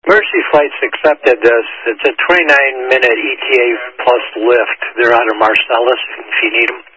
Mercy Flight's accepted this. It's a 29-minute ETA plus lift. They're out of Marcellus if you need them.